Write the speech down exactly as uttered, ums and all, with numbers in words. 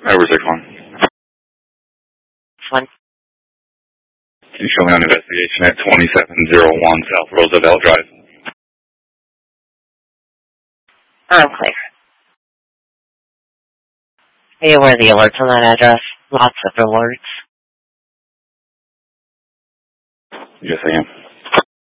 Over six one. One. Can you show me on investigation at twenty-seven oh one South Roosevelt Drive? I'm clear. Are you aware of the alerts on that address? Lots of alerts. Yes, I am.